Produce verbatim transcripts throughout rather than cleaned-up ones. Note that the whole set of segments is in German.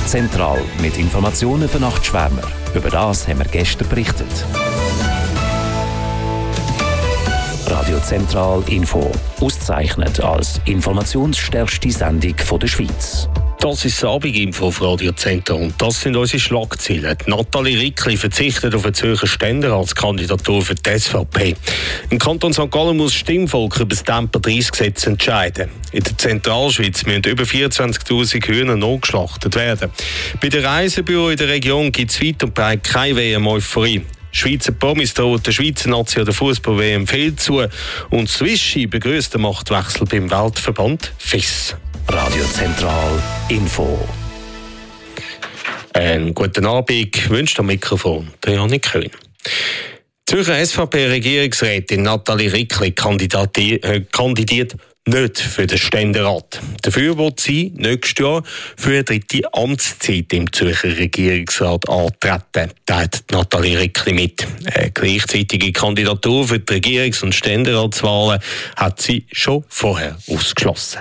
Zentral mit Informationen für Nachtschwärmer. Über das haben wir gestern berichtet. Radio Zentral Info, ausgezeichnet als informationsstärkste Sendung von der Schweiz. Das ist das Abendinfo auf Radio Zentral und das sind unsere Schlagzeilen. Nathalie Rickli verzichtet auf eine Zürcher Ständeratskandidatur für die S V P. Im Kanton Sankt Gallen muss das Stimmvolk über das Tempo dreißig Gesetz entscheiden. In der Zentralschweiz müssen über vierundzwanzigtausend Hühner notgeschlachtet werden. Bei den Reisebüros in der Region gibt es weit und breit keine W M-Euphorie. Schweizer Promis drohen der Schweizer Nazi der Fußball-W M viel zu und Swissi begrüßt den Machtwechsel beim Weltverband F I S. Radio Zentral Info. Einen guten Abend wünscht am Mikrofon der Janik Köhn. Die Zürcher S V P-Regierungsrätin Nathalie Rickli kandidiert nicht für den Ständerat. Dafür wird sie nächstes Jahr für eine dritte Amtszeit im Zürcher Regierungsrat antreten, teilt Nathalie Rickli mit. Eine gleichzeitige Kandidatur für die Regierungs- und Ständeratswahlen hat sie schon vorher ausgeschlossen.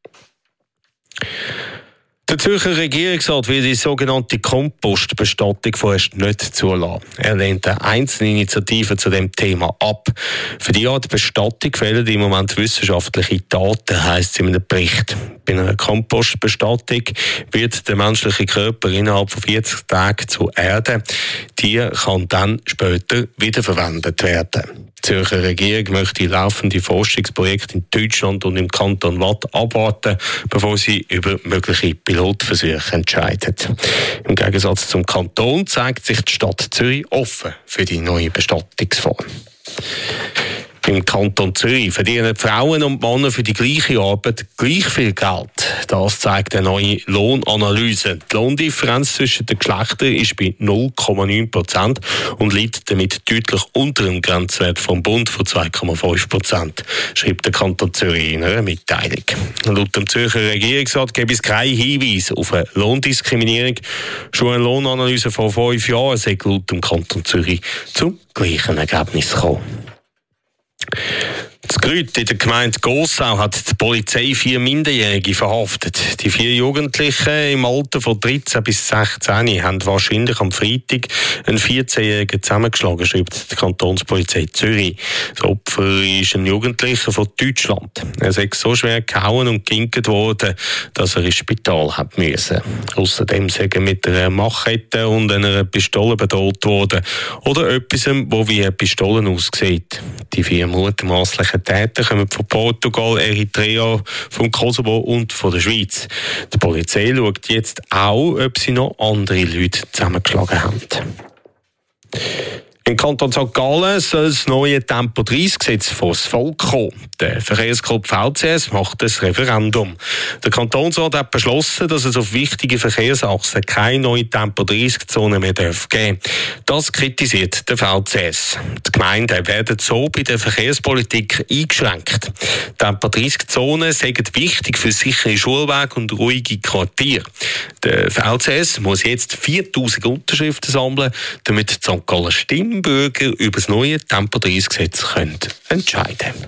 Der Zürcher Regierungsrat will die sogenannte Kompostbestattung vorerst nicht zulassen. Er lehnt eine Einzelinitiative zu dem Thema ab. Für die Art Bestattung fehlen im Moment wissenschaftliche Daten, heisst es in einem Bericht. Bei einer Kompostbestattung wird der menschliche Körper innerhalb von vierzig Tagen zu Erde. Die kann dann später wiederverwendet werden. Die Zürcher Regierung möchte laufende Forschungsprojekte in Deutschland und im Kanton Waadt abwarten, bevor sie über mögliche Pilotversuche entscheidet. Im Gegensatz zum Kanton zeigt sich die Stadt Zürich offen für die neue Bestattungsform. Im Kanton Zürich verdienen Frauen und Männer für die gleiche Arbeit gleich viel Geld. Das zeigt eine neue Lohnanalyse. Die Lohndifferenz zwischen den Geschlechtern ist bei null Komma neun Prozent und liegt damit deutlich unter dem Grenzwert vom Bund von zwei Komma fünf Prozent, schreibt der Kanton Zürich in einer Mitteilung. Laut dem Zürcher Regierungsrat gibt es keinen Hinweis auf eine Lohndiskriminierung. Schon eine Lohnanalyse vor fünf Jahren sei laut dem Kanton Zürich zum gleichen Ergebnis gekommen. In Grüt in der Gemeinde Gossau hat die Polizei vier Minderjährige verhaftet. Die vier Jugendlichen im Alter von dreizehn bis sechzehn haben wahrscheinlich am Freitag einen vierzehnjährigen zusammengeschlagen, schreibt die Kantonspolizei Zürich. Das Opfer ist ein Jugendlicher von Deutschland. Er sei so schwer gehauen und gehinkert worden, dass er ins Spital hat müssen. Außerdem sei er mit einer Machete und einer Pistole bedroht worden oder etwas, wo wie eine Pistole aussieht. Die vier mutmaßlichen Täter kommen von Portugal, Eritrea, vom Kosovo und von der Schweiz. Die Polizei schaut jetzt auch, ob sie noch andere Leute zusammengeschlagen haben. Im Kanton Sankt Gallen soll das neue Tempo dreißig Gesetz vor das Volk kommen. Der Verkehrsclub V C S macht ein Referendum. Der Kantonsrat hat beschlossen, dass es auf wichtigen Verkehrsachsen keine neue Tempo dreißig Zone mehr geben darf. Das kritisiert der V C S. Die Gemeinden werden so bei der Verkehrspolitik eingeschränkt. Tempo dreißig Zonen sind wichtig für sichere Schulwege und ruhige Quartiere. Der V C S muss jetzt viertausend Unterschriften sammeln, damit die Sankt Gallen Stimmbürger über das neue Tempo dreißig Gesetz entscheiden können.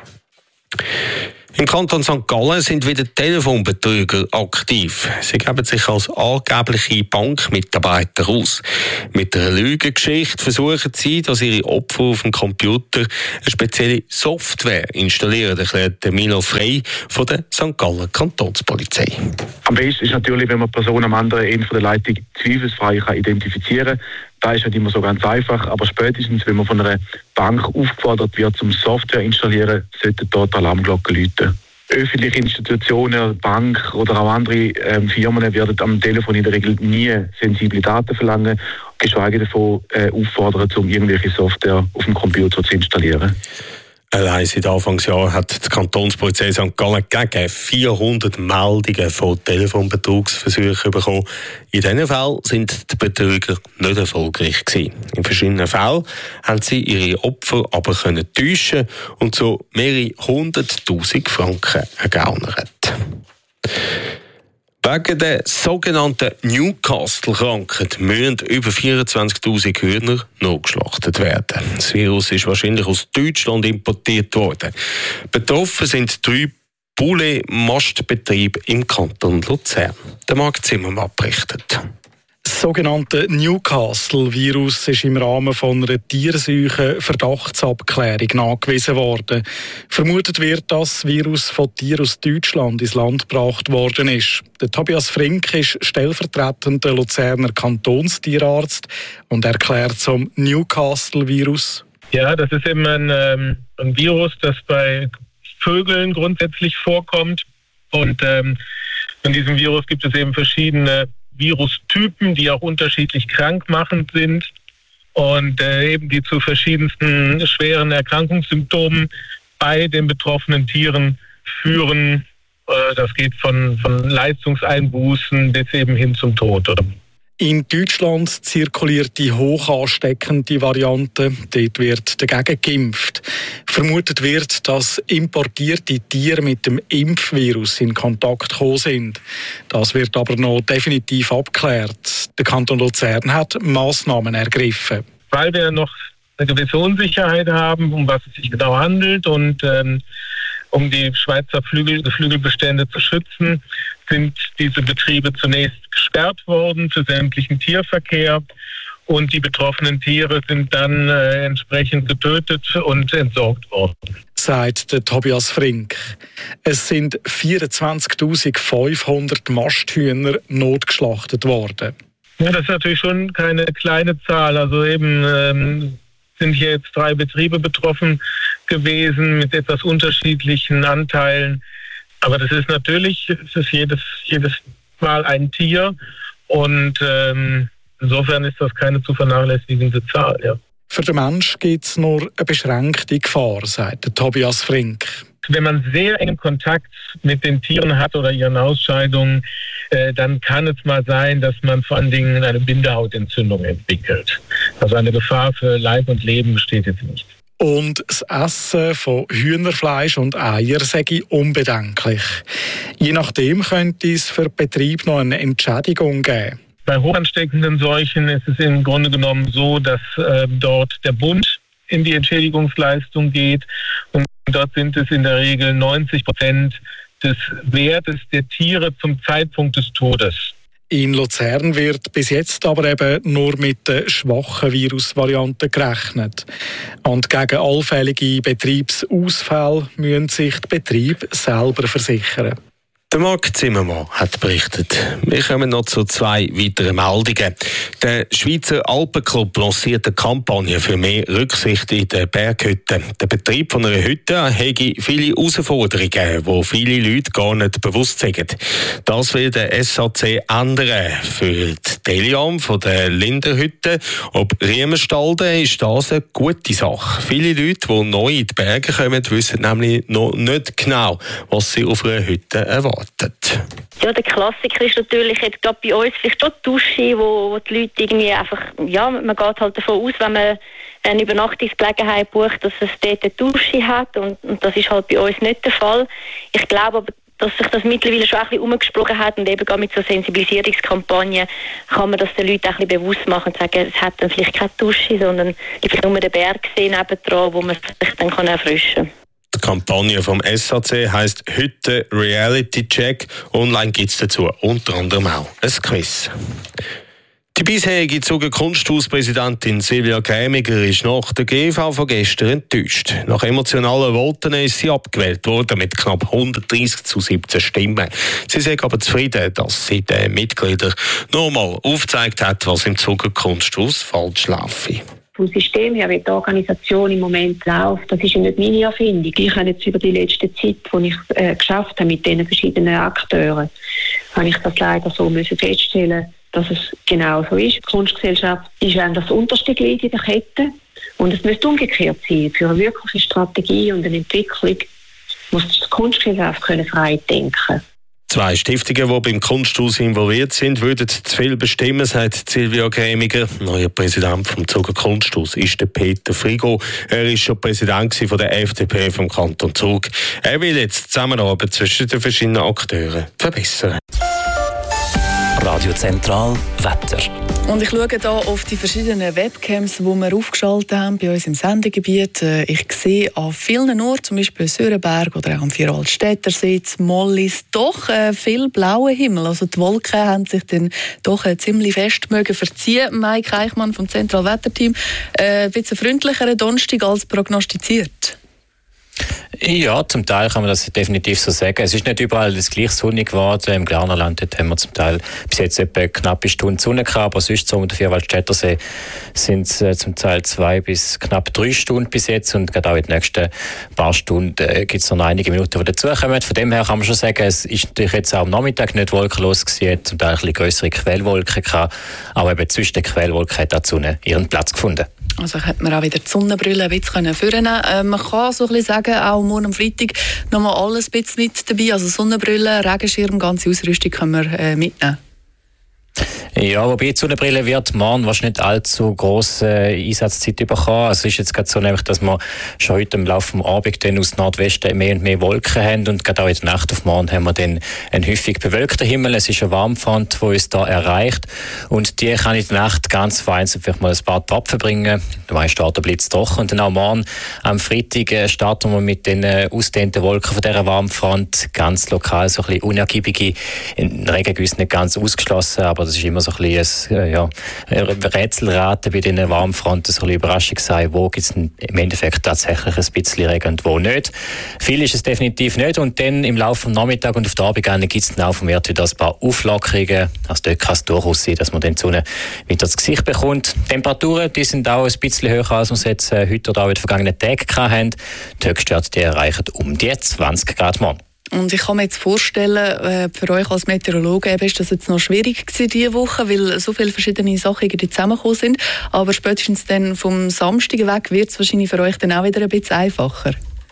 Im Kanton Sankt Gallen sind wieder Telefonbetrüger aktiv. Sie geben sich als angebliche Bankmitarbeiter aus. Mit einer Lügengeschichte versuchen sie, dass ihre Opfer auf dem Computer eine spezielle Software installieren, erklärt Milo Frey von der Sankt Gallen Kantonspolizei. Am besten ist natürlich, wenn man die Person am anderen Ende der Leitung zweifelsfrei identifizieren kann. Das ist nicht immer so ganz einfach, aber spätestens, wenn man von einer Bank aufgefordert wird, zum Software installieren, sollten dort Alarmglocken läuten. Öffentliche Institutionen, Bank oder auch andere ähm, Firmen werden am Telefon in der Regel nie sensible Daten verlangen, geschweige davon äh, auffordern, um irgendwelche Software auf dem Computer zu installieren. Allein seit Anfangsjahr hat die Kantonspolizei Sankt Gallen gegen vierhundert Meldungen von Telefonbetrugsversuchen bekommen. In diesen Fällen sind die Betrüger nicht erfolgreich gewesen. In verschiedenen Fällen haben sie ihre Opfer aber können täuschen und so mehrere hunderttausend Franken ergaunert. Wegen der sogenannten Newcastle-Krankheit müssen über vierundzwanzigtausend Hühner notgeschlachtet werden. Das Virus ist wahrscheinlich aus Deutschland importiert worden. Betroffen sind drei Poulet-Mastbetrieb im Kanton Luzern. Der Marc Zimmermann berichtet. Das sogenannte Newcastle-Virus ist im Rahmen von einer tierseuchen Verdachtsabklärung nachgewiesen worden. Vermutet wird, dass das Virus von Tieren aus Deutschland ins Land gebracht worden ist. Der Tobias Frink ist stellvertretender Luzerner Kantonstierarzt und erklärt zum Newcastle-Virus. Ja, das ist eben ein, ähm, ein Virus, das bei Vögeln grundsätzlich vorkommt. Und ähm, von diesem Virus gibt es eben verschiedene Virustypen, die auch unterschiedlich krankmachend sind und äh, eben die zu verschiedensten schweren Erkrankungssymptomen bei den betroffenen Tieren führen. Äh, das geht von, von Leistungseinbußen bis eben hin zum Tod. Oder? In Deutschland zirkuliert die hoch ansteckende Variante. Dort wird dagegen geimpft. Vermutet wird, dass importierte Tiere mit dem Impfvirus in Kontakt gekommen sind. Das wird aber noch definitiv abgeklärt. Der Kanton Luzern hat Massnahmen ergriffen. Weil wir noch eine gewisse Unsicherheit haben, um was es sich genau handelt und ähm, um die Schweizer Flügel, Geflügelbestände zu schützen, sind diese Betriebe zunächst gesperrt worden für sämtlichen Tierverkehr und die betroffenen Tiere sind dann äh, entsprechend getötet und entsorgt worden. Sagt der Tobias Frink. Es sind vierundzwanzigtausendfünfhundert Masthühner notgeschlachtet worden. Ja, das ist natürlich schon keine kleine Zahl. Also eben ähm, sind hier jetzt drei Betriebe betroffen gewesen mit etwas unterschiedlichen Anteilen. Aber das ist natürlich, es ist jedes, jedes Mal ein Tier und ähm, insofern ist das keine zu vernachlässigende Zahl. Ja. Für den Menschen gibt es nur eine beschränkte Gefahr, sagt Tobias Frink. Wenn man sehr engen Kontakt mit den Tieren hat oder ihren Ausscheidungen, äh, dann kann es mal sein, dass man vor allen Dingen eine Bindehautentzündung entwickelt. Also eine Gefahr für Leib und Leben besteht jetzt nicht. Und das Essen von Hühnerfleisch und Eier sei unbedenklich. Je nachdem könnte es für den Betrieb noch eine Entschädigung geben. Bei hochansteckenden Seuchen ist es im Grunde genommen so, dass äh, dort der Bund in die Entschädigungsleistung geht. Und dort sind es in der Regel neunzig Prozent des Wertes der Tiere zum Zeitpunkt des Todes. In Luzern wird bis jetzt aber eben nur mit der schwachen Virusvariante gerechnet. Und gegen allfällige Betriebsausfälle müssen sich die Betriebe selber versichern. Der Marc Zimmermann hat berichtet. Wir kommen noch zu zwei weiteren Meldungen. Der Schweizer Alpenclub lanciert eine Kampagne für mehr Rücksicht in den Berghütten. Der Betrieb von einer Hütte hätte viele Herausforderungen, die viele Leute gar nicht bewusst sind. Das will der S A C ändern. Für die Deliam von der Linderhütte ob Riemerstalden ist das eine gute Sache. Viele Leute, die neu in die Berge kommen, wissen nämlich noch nicht genau, was sie auf einer Hütte erwarten. Ja, der Klassiker ist natürlich jetzt gerade bei uns vielleicht auch die Dusche, wo, wo die Leute irgendwie einfach, ja, man geht halt davon aus, wenn man eine Übernachtungsgelegenheit bucht, dass es dort eine Dusche hat und, und das ist halt bei uns nicht der Fall. Ich glaube aber, dass sich das mittlerweile schon ein bisschen umgesprochen hat und eben gerade mit so Sensibilisierungskampagnen kann man das den Leuten ein bisschen bewusst machen und sagen, es hat dann vielleicht keine Dusche, sondern vielleicht nur den Berg sehen nebendran, wo man sich dann kann erfrischen kann. Die Kampagne vom S A C heisst «Hütte Reality Check». Online gibt es dazu unter anderem auch ein Quiz. Die bisherige Zuger Kunsthauspräsidentin Silvia Grämiger ist nach der G V von gestern enttäuscht. Nach emotionalen Voten ist sie abgewählt worden mit knapp hundertdreissig zu siebzehn Stimmen. Sie sagt aber zufrieden, dass sie den Mitgliedern nochmal aufgezeigt hat, was im Zuger Kunsthaus falsch laufe. Vom System her, wie die Organisation im Moment läuft, das ist ja nicht meine Erfindung. Ich habe jetzt über die letzte Zeit, die ich äh, geschafft habe mit diesen verschiedenen Akteuren, habe ich das leider so müssen feststellen, dass es genau so ist. Die Kunstgesellschaft ist eigentlich das unterste Glied in der Kette und es müsste umgekehrt sein. Für eine wirkliche Strategie und eine Entwicklung muss die Kunstgesellschaft können frei denken. Zwei Stiftungen, die beim Kunsthaus involviert sind, würden zu viel bestimmen, sagt Silvia Grämiger. Neuer Präsident vom Zuger Kunsthaus ist der Peter Frigo. Er war schon Präsident von der F D P vom Kanton Zug. Er will jetzt die Zusammenarbeit zwischen den verschiedenen Akteuren verbessern. Radio Zentral Wetter. Und ich schaue hier auf die verschiedenen Webcams, die wir aufgeschaltet haben bei uns im Sendegebiet. Ich sehe an vielen Orten, zum Beispiel Sörenberg oder auch am Vierwaldstättersee, Mollis, doch äh, viel blauer Himmel. Also die Wolken haben sich dann doch äh, ziemlich fest mögen verziehen. Mike Eichmann vom Zentralwetterteam. Äh, ein bisschen freundlicherer Donnerstag als prognostiziert. Ja, zum Teil kann man das definitiv so sagen. Es ist nicht überall das gleich sonnig geworden. Im Glarnerland haben wir zum Teil bis jetzt etwa eine knappe Stunde Sonne gehabt, aber sonst so um den Vierwaldstättersee sind es äh, zum Teil zwei bis knapp drei Stunden bis jetzt und gerade auch in den nächsten paar Stunden äh, gibt es noch einige Minuten, die dazukommen. Von dem her kann man schon sagen, es ist natürlich jetzt auch am Nachmittag nicht wolkenlos gewesen, zum Teil ein bisschen grössere Quellwolken gehabt, aber eben zwischen den Quellwolken hat auch die Sonne ihren Platz gefunden. Also könnte man auch wieder die Sonnenbrille ein bisschen vornehmen. Äh, man kann so ein bisschen sagen, auch morgen am Freitag nochmal alles ein bisschen mit dabei. Also Sonnenbrille, Regenschirm, ganze Ausrüstung können wir äh, mitnehmen. Ja, wobei die Sonnenbrille wird morgen wahrscheinlich nicht allzu grosse Einsatzzeit bekommen. Also es ist jetzt gerade so, nämlich, dass wir schon heute im Laufe des Abends dann aus Nordwesten mehr und mehr Wolken haben und gerade auch in der Nacht auf morgen haben wir dann einen häufig bewölkten Himmel. Es ist eine Warmfront, die uns da erreicht und die kann in der Nacht ganz vereinzelt vielleicht mal ein paar Tropfen bringen. Meist startet der Blitz doch und dann auch morgen am Freitag starten wir mit den ausgedehnten Wolken von dieser Warmfront ganz lokal, so ein bisschen unergiebige Regengüsse, nicht ganz ausgeschlossen, aber das ist immer so ein bisschen ein, ja, Rätselraten bei diesen Warmfronten, so ein bisschen Überraschung sein, wo gibt es im Endeffekt tatsächlich ein bisschen Regen und wo nicht. Viel ist es definitiv nicht und dann im Laufe des Nachmittags und auf der Abend gibt es dann auch vermehrt wieder ein paar Auflockerungen. Also dort kann es durchaus sein, dass man dann die Sonne wieder ins Gesicht bekommt. Die Temperaturen die sind auch ein bisschen höher, als wir es jetzt äh, heute oder auch in den vergangenen Tagen hatten. Die Höchstwerte die erreichen um die zwanzig Grad morgen. Und ich kann mir jetzt vorstellen, für euch als Meteorologen ist das jetzt noch schwierig gewesen diese Woche, weil so viele verschiedene Sachen zusammengekommen sind. Aber spätestens dann vom Samstag weg wird es wahrscheinlich für euch dann auch wieder ein bisschen einfacher.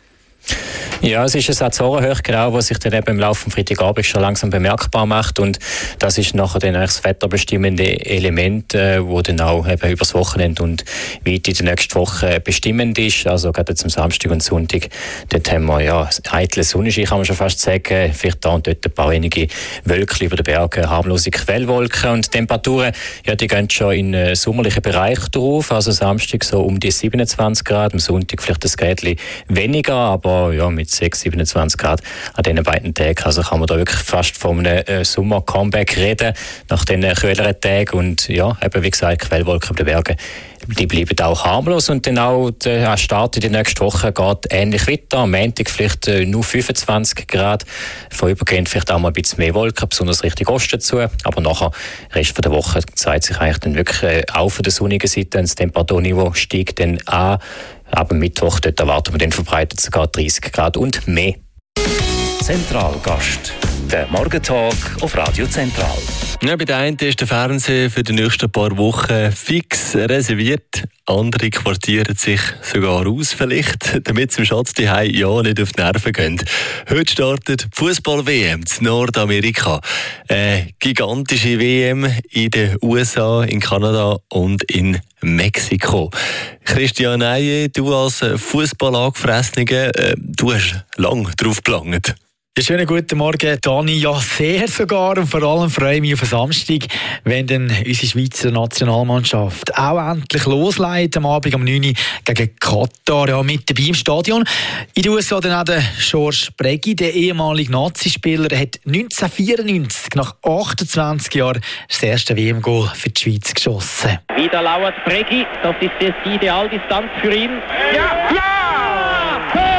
Ja, es ist ein Azorenhoch, genau, was sich dann eben im Laufe des Freitagabend schon langsam bemerkbar macht und das ist nachher dann das wetterbestimmende Element, äh, wo dann auch eben über das Wochenende und weit in der nächsten Woche bestimmend ist. Also gerade jetzt am Samstag und Sonntag, dort haben wir ja eitle Sonnenschein, kann man schon fast sagen, vielleicht da und dort ein paar wenige Wölkchen über den Bergen, harmlose Quellwolken und Temperaturen, ja, die gehen schon in einen sommerlichen Bereich drauf, also Samstag so um die siebenundzwanzig Grad, am Sonntag vielleicht ein Grätchen weniger, aber ja, mit sechs, siebenundzwanzig Grad an diesen beiden Tagen. Also kann man da wirklich fast von einem äh, Sommer-Comeback reden, nach diesen kühleren Tagen. Und ja, eben wie gesagt, Quellwolken über den Bergen, die bleiben auch harmlos. Und dann auch der Start in die nächste Woche geht ähnlich weiter. Am Montag vielleicht äh, nur fünfundzwanzig Grad. Vorübergehend vielleicht auch mal ein bisschen mehr Wolken, besonders Richtung Osten zu. Aber nachher, Rest der Woche, zeigt sich eigentlich dann wirklich äh, auch von der sonnigen Seite. Das Temperaturniveau steigt dann an. Ab Mittwoch dort erwarten wir dann verbreitet sogar dreißig Grad und mehr. Zentralgast. Der Morgentalk auf Radio Zentral. Ja, bei der einen ist der Fernseher für die nächsten paar Wochen fix reserviert. Andere quartieren sich sogar aus, vielleicht, damit zum Schatz die Hause ja nicht auf die Nerven gehen. Heute startet die Fußball-W M in Nordamerika. Eine gigantische W M in den U S A, in Kanada und in Mexiko. Christian Eije, du als Fußball-Angefressener, äh, du hast lange drauf gelangt. Ja, schönen guten Morgen, Dani. Ja, sehr sogar. Und vor allem freue ich mich auf den Samstag, wenn dann unsere Schweizer Nationalmannschaft auch endlich loslegt am Abend um neun Uhr gegen Katar. Ja, mit dabei im Stadion. In den U S A dann auch der George Preggy, der ehemalige Nazispieler, hat neunzehnhundertvierundneunzig, nach achtundzwanzig Jahren, das erste W M-Goal für die Schweiz geschossen. Wieder lauert Preggy, das ist jetzt die Idealdistanz für ihn. Ja! Ja!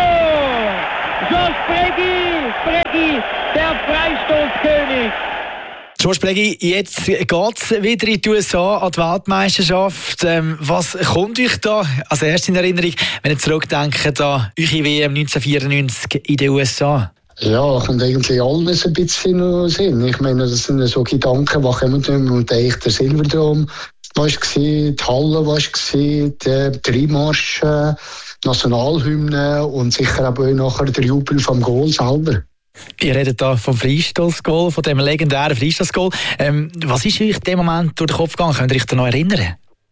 Tor! George Preggy! Preggy, der Freistoßkönig. George Preggy, jetzt geht es wieder in die U S A an die Weltmeisterschaft. Ähm, was kommt euch da als erstes in Erinnerung, wenn ihr zurückdenkt an eure W M neunzehnhundertvierundneunzig in den U S A? Ja, kommt eigentlich alles ein bisschen noch Sinn. Ich meine, das sind so Gedanken, die kommen dann und eigentlich der Silverdome war die Halle war der Dreimarsch, äh, Nationalhymne und sicher auch nachher der Jubel vom Goal selber. Ihr redet da vom Freistoßgoal, von dem legendären Freistoßgoal. Ähm, was ist euch in dem Moment durch den Kopf gegangen? Könnt ihr euch da noch erinnern?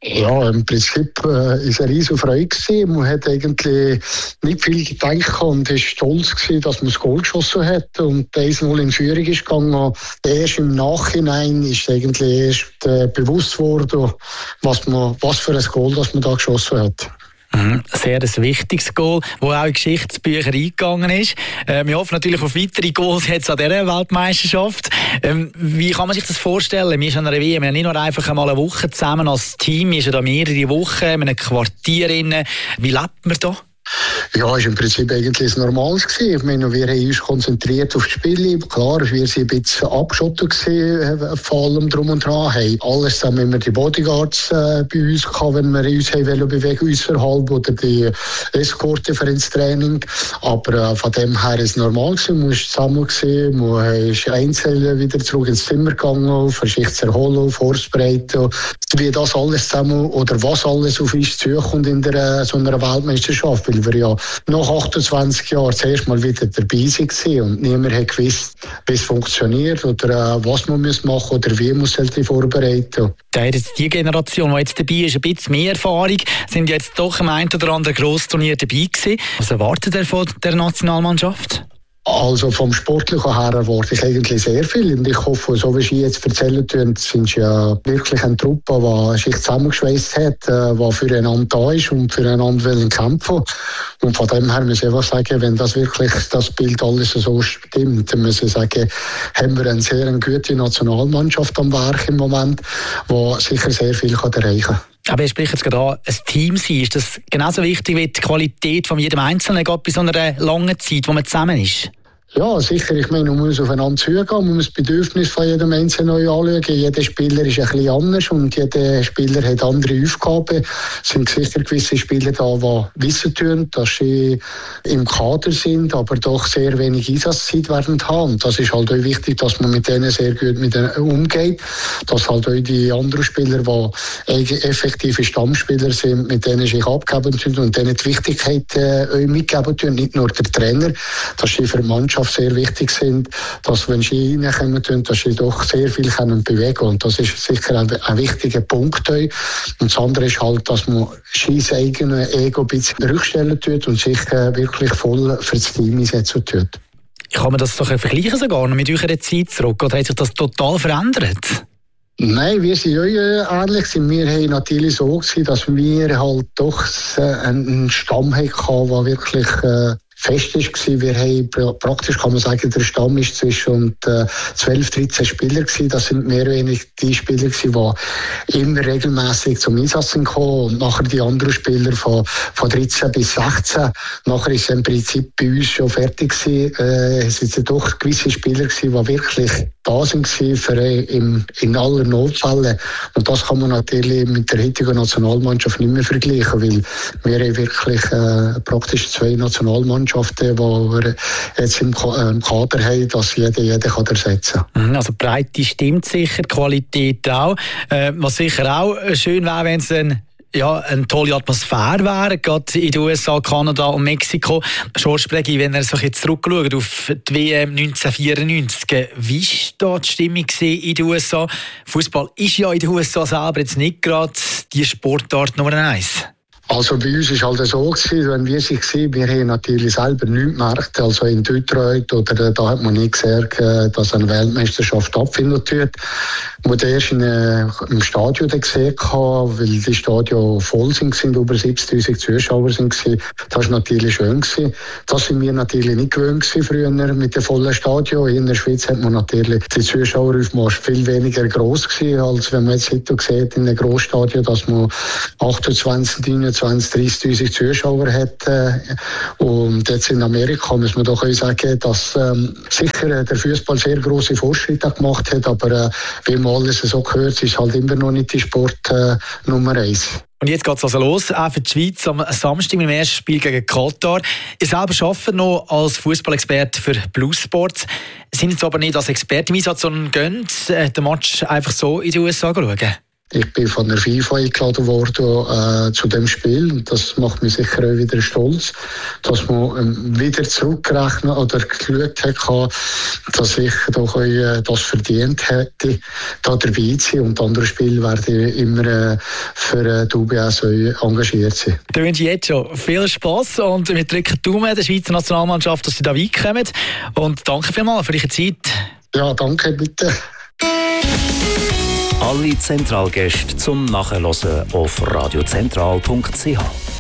Ja, im Prinzip äh, ist eine riesige Freude gewesen. Man hat eigentlich nicht viel gedacht und ist stolz gewesen, dass man das Goal geschossen hat und eins null in Führung ist gegangen. Erst im Nachhinein ist eigentlich erst äh, bewusst worden, was man, was für ein Goal, das man da geschossen hat. Mhm. Sehr ein wichtiges Goal, das auch in Geschichtsbücher eingegangen ist. Ähm, wir hoffen natürlich auf weitere Goals jetzt an dieser Weltmeisterschaft. Ähm, wie kann man sich das vorstellen? Wir sind an einer W M, wir haben nicht nur einfach einmal eine Woche zusammen als Team, wir sind da mehrere Wochen in einem Quartier drin. Wie lebt man da? Ja, es war im Prinzip eigentlich das Normales gewesen. Ich meine, wir haben uns konzentriert auf das Spiel. Klar, wir waren ein bisschen abgeschottet gewesen, vor allem drum und dran. Haben alles zusammen immer die Bodyguards äh, bei uns gehabt, wenn wir uns haben bewegen außerhalb oder die Eskorte für ins Training. Aber äh, von dem her ist es normal gewesen. Man war zusammen gewesen. Man ist einzeln wieder zurück ins Zimmer gegangen, für sich zu erholen, vorzubereiten. Wie das alles zusammen oder was alles auf uns zukommt in der, so einer Weltmeisterschaft. Weil wir ja nach achtundzwanzig Jahren zuerst mal wieder dabei waren und niemand hat gewusst, wie es funktioniert oder äh, was man machen muss oder wie man sich vorbereiten. Die Generation, die jetzt dabei ist, ein bisschen mehr Erfahrung, sind jetzt doch im einen oder anderen Grossturnier dabei gewesen. Was erwartet ihr von der Nationalmannschaft? Also vom Sportlichen her erwarte ich eigentlich sehr viel. Und ich hoffe, so wie Sie jetzt erzählen tun, sind Sie ja wirklich eine Truppe, die sich zusammengeschweißt hat, die füreinander da ist und füreinander will kämpfen. Und von dem her muss ich einfach sagen, wenn das wirklich das Bild alles so stimmt, dann muss ich sagen, haben wir eine sehr gute Nationalmannschaft am Werk im Moment, die sicher sehr viel erreichen kann. Aber ihr spricht jetzt gerade an, ein Team sein. Ist das genauso wichtig wie die Qualität von jedem Einzelnen, gerade bei so einer langen Zeit, wo man zusammen ist? Ja, sicher. Ich meine, man muss aufeinander zugehen, man muss das Bedürfnis von jedem Einzelnen neu anschauen. Jeder Spieler ist ein bisschen anders und jeder Spieler hat andere Aufgaben. Es sind sicher gewisse Spieler da, die wissen tun, dass sie im Kader sind, aber doch sehr wenig Einsatzzeit werden haben. Das ist halt auch wichtig, dass man mit denen sehr gut mit denen umgeht. Dass halt auch die anderen Spieler, die effektive Stammspieler sind, mit denen sich abgeben tun und denen die Wichtigkeit äh, mitgeben tun, nicht nur der Trainer, dass sie für die Mannschaft sehr wichtig sind, dass wenn sie reinkommen, dass sie doch sehr viel können bewegen können. Und das ist sicher ein, ein wichtiger Punkt. Und das andere ist halt, dass man sein eigenes Ego ein bisschen rückstellen tut und sich äh, wirklich voll für das Team einsetzen tut. Kann man das doch vergleichen sogar noch mit eurer Zeit zurück? Oder hat sich das total verändert? Nein, wir sind ja ähnlich. Wir haben natürlich so gewesen, dass wir halt doch einen Stamm hatten, der wirklich äh, fest war. Wir haben praktisch, kann man sagen, der Stamm ist zwischen äh, zwölf, dreizehn Spieler gewesen. Das sind mehr oder weniger die Spieler gewesen, die immer regelmäßig zum Einsatz gekommen und nachher die anderen Spieler von, von dreizehn bis sechzehn. Nachher ist es im Prinzip bei uns schon fertig gewesen. Äh, es sind doch gewisse Spieler gewesen, die wirklich da sind für in, in aller Notfälle. Und das kann man natürlich mit der heutigen Nationalmannschaft nicht mehr vergleichen, weil wir haben wirklich äh, praktisch zwei Nationalmannschaften, die wir jetzt im Kader haben, dass jeder jeden kann ersetzen kann. Also Breite stimmt sicher, Qualität auch. Äh, was sicher auch schön wäre, wenn es ein ja, eine tolle Atmosphäre wäre, gerade in den U S A, Kanada und Mexiko. George Preggy, wenn er sich jetzt zurückschaut auf die W M neunzehnhundertvierundneunzig, wie war da die Stimmung in den U S A? Fußball ist ja in den U S A selber jetzt nicht gerade die Sportart Nummer eins. Also bei uns war es halt so, wenn wir sie gesehen, wir haben natürlich selber nichts gemerkt, also in Detroit oder da hat man nicht gesagt, dass eine Weltmeisterschaft stattfindet wird. Wo wir erst in, äh, im Stadion gesehen haben, weil die Stadion voll sind, sind über siebzigtausend Zuschauer sind, das war natürlich schön gewesen. Das sind wir natürlich nicht gewöhnt früher mit dem vollen Stadion. In der Schweiz hat man natürlich die Zuschaueraufmarsch viel weniger gross gewesen, als wenn man jetzt heute sieht in einem Grossstadion, dass man achtundzwanzig, neunundzwanzig, dreißigtausend Zuschauer hat. Und jetzt in Amerika muss man doch sagen, dass ähm, sicher der Fußball sehr grosse Fortschritte gemacht hat, aber äh, wie man alles so gehört, ist halt immer noch nicht die Sport äh, Nummer eins. Und jetzt geht es also los, auch für die Schweiz am Samstag im ersten Spiel gegen Katar. Ihr selber arbeitet noch als Fußballexperte für Blue Sports. Sind jetzt aber nicht als Experte im Einsatz, sondern gehen den Match einfach so in die U S A schauen? Ich bin von der FIFA eingeladen worden äh, zu dem Spiel. Und das macht mich sicher auch wieder stolz, dass man ähm, wieder zurückgerechnet oder geschaut hat, dass ich doch äh, das verdient hätte, da dabei zu sein. Und andere Spiele werde ich immer äh, für äh, die U B S engagiert sein. Da wünsche ich jetzt schon viel Spass und wir drücken die Daumen der Schweizer Nationalmannschaft, dass sie da weit kommen. Und danke vielmals für Ihre Zeit. Ja, danke, bitte. Alle Zentralgäste zum Nachhören auf radiozentral punkt c h.